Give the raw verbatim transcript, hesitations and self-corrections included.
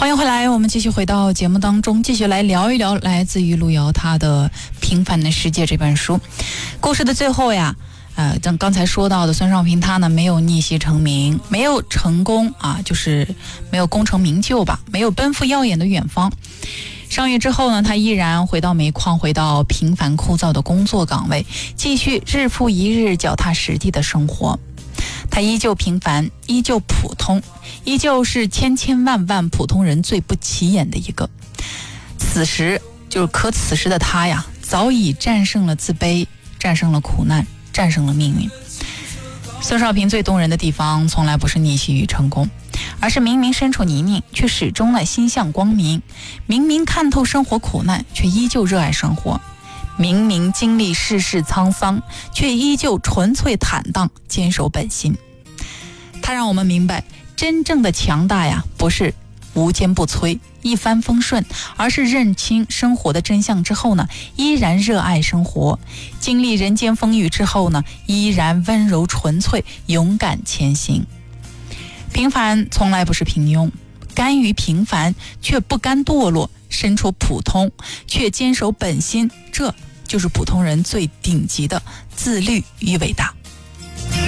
欢迎回来，我们继续回到节目当中，继续来聊一聊来自于路遥他的《平凡的世界》这本书。故事的最后呀，呃，像刚才说到的，孙少平他呢没有逆袭成名，没有成功啊，就是没有功成名就吧，没有奔赴耀眼的远方。上月之后呢，他依然回到煤矿，回到平凡枯燥的工作岗位，继续日复一日脚踏实地的生活。他依旧平凡，依旧普通，依旧是千千万万普通人最不起眼的一个。此时就是可此时的他呀，早已战胜了自卑，战胜了苦难，战胜了命运。孙少平最动人的地方，从来不是逆袭与成功，而是明明身处泥泞，却始终呢心向光明；明明看透生活苦难，却依旧热爱生活；明明经历世事沧桑，却依旧纯粹坦荡，坚守本心。他让我们明白，真正的强大呀，不是无坚不摧，一帆风顺，而是认清生活的真相之后呢，依然热爱生活；经历人间风雨之后呢，依然温柔纯粹，勇敢前行。平凡从来不是平庸，甘于平凡却不甘堕落，身处普通却坚守本心，这就是普通人最顶级的自律与伟大。